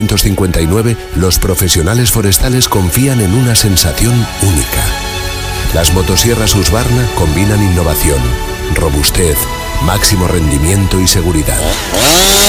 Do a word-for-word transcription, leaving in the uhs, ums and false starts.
cincuenta y nueve, los profesionales forestales confían en una sensación única. Las motosierras Husqvarna combinan innovación, robustez, máximo rendimiento y seguridad.